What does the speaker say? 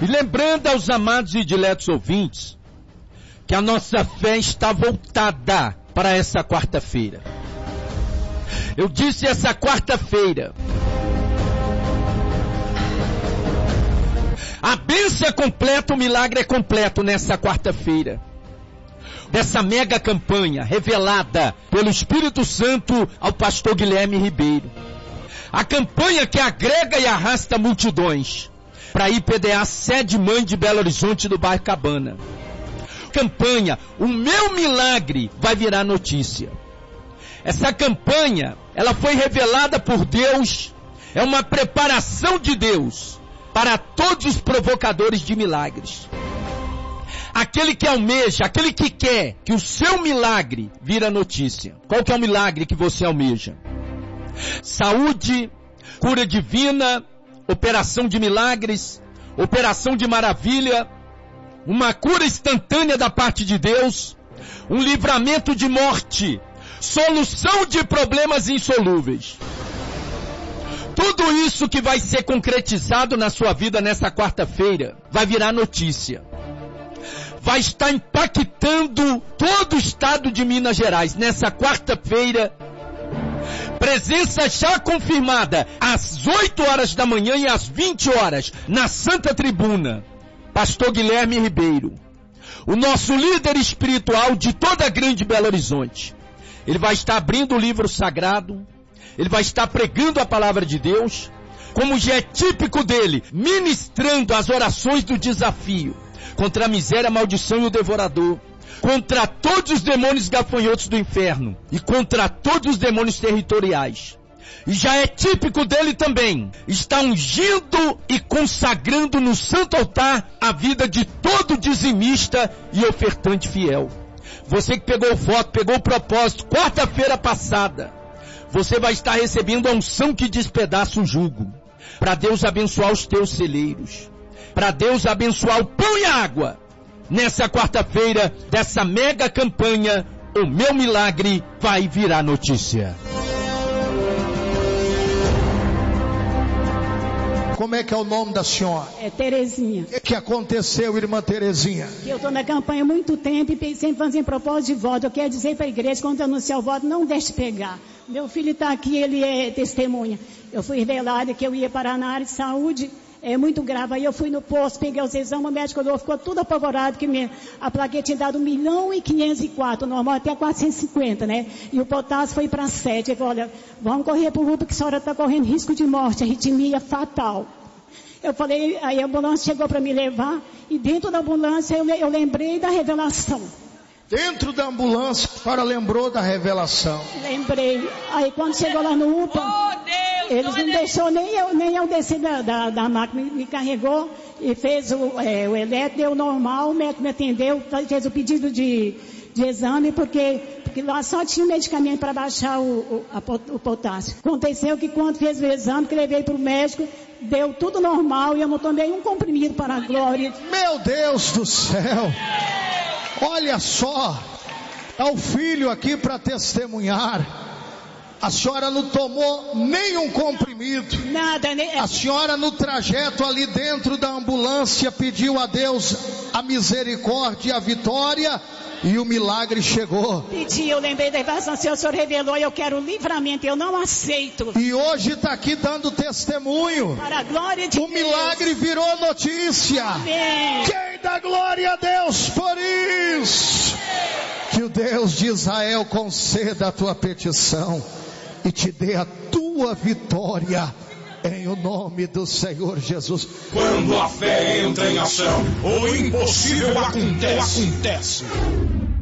E lembrando aos amados e diletos ouvintes, que a nossa fé está voltada para essa quarta-feira. Eu disse essa quarta-feira. A bênção é completa, o milagre é completo nessa quarta-feira. Dessa mega campanha revelada pelo Espírito Santo ao pastor Guilherme Ribeiro. A campanha que agrega e arrasta multidões para a IPDA sede mãe de Belo Horizonte do bairro Cabana. Campanha, o meu milagre vai virar notícia. Essa campanha, ela foi revelada por Deus, é uma preparação de Deus para todos os provocadores de milagres. Aquele que almeja, aquele que quer que o seu milagre vira notícia. Qual que é o milagre que você almeja? Saúde, cura divina, operação de milagres, operação de maravilha, uma cura instantânea da parte de Deus, um livramento de morte, solução de problemas insolúveis. Tudo isso que vai ser concretizado na sua vida nessa quarta-feira vai virar notícia. Vai estar impactando todo o estado de Minas Gerais. Nessa quarta-feira, presença já confirmada às 8 horas da manhã e às 20 horas na Santa Tribuna. Pastor Guilherme Ribeiro, o nosso líder espiritual de toda a grande Belo Horizonte. Ele vai estar abrindo o livro sagrado, ele vai estar pregando a palavra de Deus, como já é típico dele, ministrando as orações do desafio, contra a miséria, a maldição e o devorador, contra todos os demônios gafanhotos do inferno, e contra todos os demônios territoriais. E já é típico dele também, está ungindo e consagrando no santo altar a vida de todo dizimista e ofertante fiel. Você que pegou voto, pegou o propósito, quarta-feira passada, você vai estar recebendo a unção que despedaça o jugo, para Deus abençoar os teus celeiros, para Deus abençoar o pão e a água, nessa quarta-feira dessa mega campanha, o meu milagre vai virar notícia. Como é que é o nome da senhora? É Terezinha. O que aconteceu, irmã Terezinha? Eu estou na campanha há muito tempo e sempre fazendo propósito de voto. Eu quero dizer para a igreja, quando anunciar o voto, não deixe pegar. Meu filho está aqui, ele é testemunha. Eu fui revelada que eu ia parar na área de saúde, é muito grave. Aí eu fui no posto, peguei os exames, o médico ficou tudo apavorado, que a plaqueta tinha dado 1.504.000, o normal até 450, né? E o potássio foi para 7. Ele falou, olha, vamos correr para o UPA, que a senhora está correndo risco de morte, arritmia fatal. Eu falei, aí a ambulância chegou para me levar, e dentro da ambulância eu lembrei da revelação. Dentro da ambulância, a senhora lembrou da revelação? Lembrei. Aí quando chegou lá no UPA, eles não deixou nem eu descer da máquina, me carregou e fez o eletro, deu normal, o médico me atendeu, fez o pedido de exame, porque lá só tinha medicamento para baixar o potássio. Aconteceu que quando fez o exame, que levei para o médico, deu tudo normal e eu não tomei um comprimido para a glória. Meu Deus do céu! Olha só, é o filho aqui para testemunhar. A senhora não tomou nenhum comprimido. Nada, né? A senhora no trajeto ali dentro da ambulância pediu a Deus a misericórdia e a vitória, e o milagre chegou. Pedi, eu lembrei da revelação, o Senhor revelou, eu quero livramento, eu não aceito. E hoje está aqui dando testemunho. Para a glória de Deus. O milagre virou notícia. Amém. Quem dá glória a Deus por isso? Que o Deus de Israel conceda a tua petição e te dê a tua vitória, em o nome do Senhor Jesus. Quando a fé entra em ação, o impossível acontece.